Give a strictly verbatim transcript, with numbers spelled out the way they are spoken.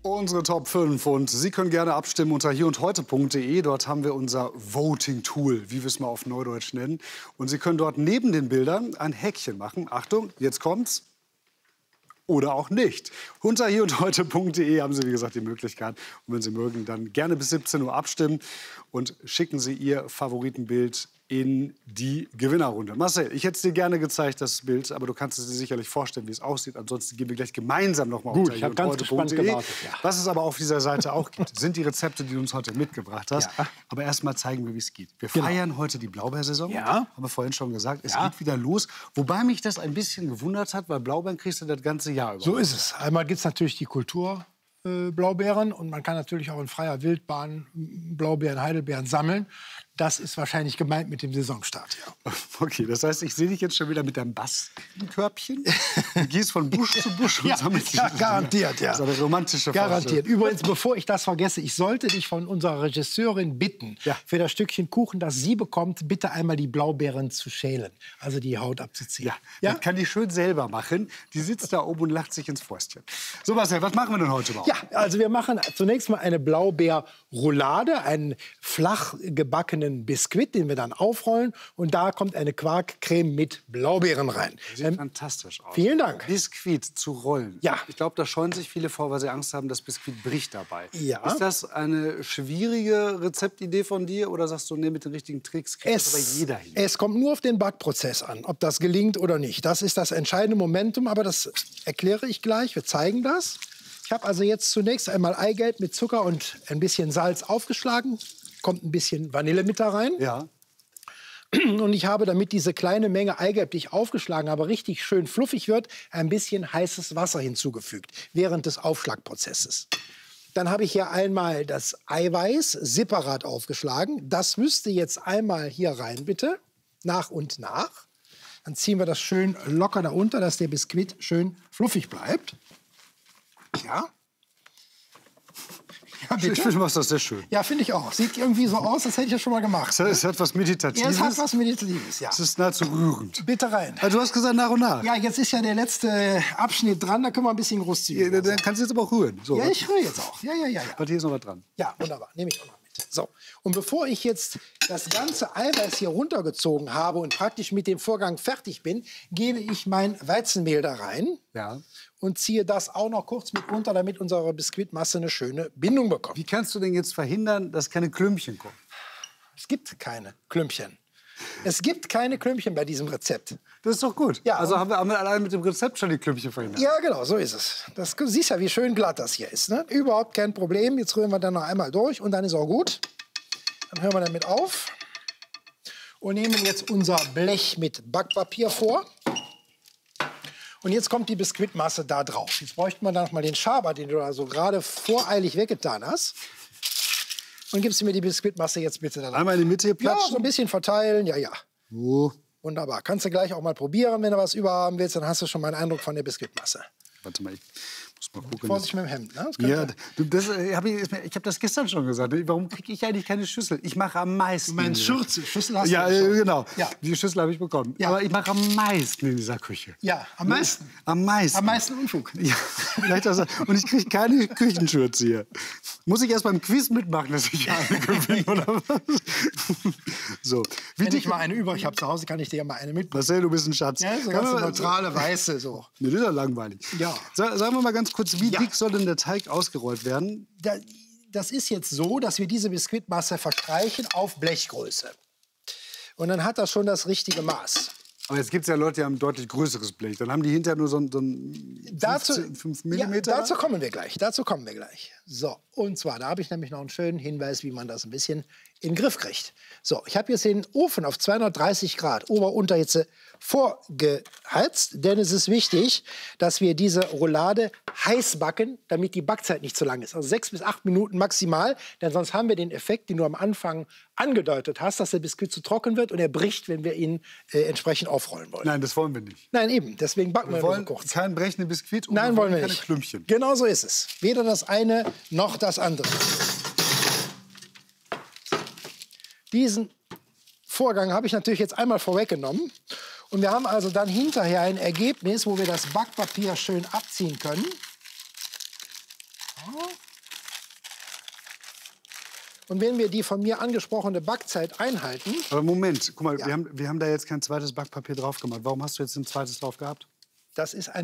Unsere Top fünf und Sie können gerne abstimmen unter hier und heute punkt de. Dort haben wir unser Voting-Tool, wie wir es mal auf Neudeutsch nennen. Und Sie können dort neben den Bildern ein Häkchen machen. Achtung, jetzt kommt's. Oder auch nicht. Unter hier und heute punkt de haben Sie, wie gesagt, die Möglichkeit. Und wenn Sie mögen, dann gerne bis siebzehn Uhr abstimmen und schicken Sie Ihr Favoritenbild in die Gewinnerrunde. Marcel, ich hätte es dir gerne gezeigt, das Bild, aber du kannst es dir sicherlich vorstellen, wie es aussieht. Ansonsten gehen wir gleich gemeinsam noch mal Gut, unter ich hier habe und ganz heute gespannt punkt de. gewartet. Ja. Was es aber auf dieser Seite auch gibt, sind die Rezepte, die du uns heute mitgebracht hast. Ja. Aber erst mal zeigen wir, wie es geht. Wir Genau. feiern heute die Blaubeersaison. Ja. Haben wir vorhin schon gesagt. Es Ja. geht wieder los. Wobei mich das ein bisschen gewundert hat, weil Blaubeeren kriegst du das ganze Jahr über. So ist es. Einmal gibt es natürlich die Kulturblaubeeren und man kann natürlich auch in freier Wildbahn Blaubeeren, Heidelbeeren sammeln. Das ist wahrscheinlich gemeint mit dem Saisonstart. Ja. Okay, das heißt, ich sehe dich jetzt schon wieder mit deinem Baskenkörbchen. Du gehst von Busch zu Busch und Ja, sammelst ja, die- garantiert, ja. Das ist eine romantische Garantiert. Vorstellung. Übrigens, bevor ich das vergesse, ich sollte dich von unserer Regisseurin bitten, Ja. für das Stückchen Kuchen, das sie bekommt, bitte einmal die Blaubeeren zu schälen. Also die Haut abzuziehen. Ja, Ja? das kann die schön selber machen. Die sitzt da oben und lacht sich ins Fäustchen. So, Marcel, was machen wir denn heute überhaupt? Ja, also wir machen zunächst mal eine Blaubeerroulade, einen flach gebackenen Biskuit, den wir dann aufrollen. Und da kommt eine Quarkcreme mit Blaubeeren rein. Sieht Ähm, fantastisch aus. vielen Dank. Biskuit zu rollen. Ja. Ich glaube, da scheuen sich viele vor, weil sie Angst haben, das Biskuit bricht dabei. Ja. Ist das eine schwierige Rezeptidee von dir oder sagst du, nee, mit den richtigen Tricks kriegt das aber Es, jeder hin? es kommt nur auf den Backprozess an, ob das gelingt oder nicht. Das ist das entscheidende Momentum, aber das erkläre ich gleich. Wir zeigen das. Ich habe also jetzt zunächst einmal Eigelb mit Zucker und ein bisschen Salz aufgeschlagen. Kommt ein bisschen Vanille mit da rein. Ja. Und ich habe, damit diese kleine Menge Eigelb, die ich aufgeschlagen habe, richtig schön fluffig wird, ein bisschen heißes Wasser hinzugefügt während des Aufschlagprozesses. Dann habe ich hier einmal das Eiweiß separat aufgeschlagen. Das müsste jetzt einmal hier rein, bitte, nach und nach. Dann ziehen wir das schön locker da unter, dass der Biskuit schön fluffig bleibt. Ja. Ja, Ich bitte. finde, du machst das sehr schön. Ja, finde ich auch. Sieht irgendwie so aus, als hätte ich das schon mal gemacht. Es hat, es hat was Ja, Meditatives. es hat was Meditatives, ja. Es ist nahezu rührend. Bitte rein. Also, du hast gesagt, nach und nach. Ja, jetzt ist ja der letzte Abschnitt dran, da können wir ein bisschen Ja, großzügig dann sein. kannst du jetzt aber auch rühren. So, Ja, ich rühre jetzt auch. Ja, ja, ja, ja. warte, hier ist noch was dran. Ja, wunderbar. Nehme ich auch noch mit. So. Und bevor ich jetzt das ganze Eiweiß hier runtergezogen habe und praktisch mit dem Vorgang fertig bin, gebe ich mein Weizenmehl da rein Ja. und ziehe das auch noch kurz mit unter, damit unsere Biskuitmasse eine schöne Bindung bekommt. Wie kannst du denn jetzt verhindern, dass keine Klümpchen kommen? Es gibt keine Klümpchen. Es gibt keine Klümpchen bei diesem Rezept. Das ist doch gut. Ja, also und- haben wir, haben wir allein mit dem Rezept schon die Klümpchen verhindert. Ja, genau, so ist es. Das, du siehst ja, wie schön glatt das hier ist. Ne? Überhaupt kein Problem. Jetzt rühren wir dann noch einmal durch und dann ist auch gut. Dann hören wir damit auf und nehmen jetzt unser Blech mit Backpapier vor. Und jetzt kommt die Biskuitmasse da drauf. Jetzt bräuchten wir dann noch mal den Schaber, den du also gerade voreilig weggetan hast. Und gibst du mir die Biskuitmasse jetzt bitte da drauf. Einmal in die Mitte hier Ja, platschen. so ein bisschen verteilen. Ja, ja. So. Wunderbar. Kannst du gleich auch mal probieren, wenn du was überhaben willst. Dann hast du schon mal einen Eindruck von der Biskuitmasse. Warte mal, ich muss mal gucken. Vorsicht mit dem Hemd. Ne? Das könnte- Ja, du, das, äh, hab ich ich habe das gestern schon gesagt. Warum kriege ich eigentlich keine Schüssel? Ich mache am meisten. Du meinst Schürze, Schüssel hast Ja, du schon. äh, genau. Ja. Die Schüssel habe ich bekommen. Ja. Aber ich mache am meisten in dieser Küche. Ja, am meisten. Am meisten. Am meisten Unfug. Ja, vielleicht das, und ich kriege keine Küchenschürze hier. Muss ich erst beim Quiz mitmachen, dass ich eine gewinne, oder was? So. Wie Wenn ich dick, mal eine über, ich habe zu Hause, kann ich dir ja mal eine mitbringen. Marcel, du bist ein Schatz. Ja, so Kann ganz man- neutrale, weiße, so. Nee, das ist ja langweilig. Ja. Sa sagen wir mal ganz kurz, wie Ja. dick soll denn der Teig ausgerollt werden? Da, das ist jetzt so, dass wir diese Biskuitmasse verstreichen auf Blechgröße. Und dann hat das schon das richtige Maß. Aber jetzt gibt es ja Leute, die haben ein deutlich größeres Blech. Dann haben die hinterher nur so ein, so ein Dazu, fünf ja, Millimeter. dazu kommen wir gleich. Dazu kommen wir gleich. So, und zwar, da habe ich nämlich noch einen schönen Hinweis, wie man das ein bisschen in den Griff kriegt. So, ich habe jetzt den Ofen auf zweihundertdreißig Grad Ober-Unterhitze vorgeheizt, denn es ist wichtig, dass wir diese Roulade heiß backen, damit die Backzeit nicht zu lang ist. Also sechs bis acht Minuten maximal, denn sonst haben wir den Effekt, den du am Anfang angedeutet hast, dass der Biskuit zu trocken wird und er bricht, wenn wir ihn äh, entsprechend aufrollen wollen. Nein, das wollen wir nicht. Nein, eben, deswegen backen wir, Wir nur wollen so kurz. keinen brechenden Biskuit und Nein, wir wollen wir keine nicht. Klümpchen. Genau so ist es. Weder das eine noch das andere. Diesen Vorgang habe ich natürlich jetzt einmal vorweggenommen. Und wir haben also dann hinterher ein Ergebnis, wo wir das Backpapier schön abziehen können. Und wenn wir die von mir angesprochene Backzeit einhalten... Aber Moment, guck mal, ja. wir, haben, wir haben da jetzt kein zweites Backpapier drauf gemacht. Warum hast du jetzt ein zweites drauf gehabt? Das ist ein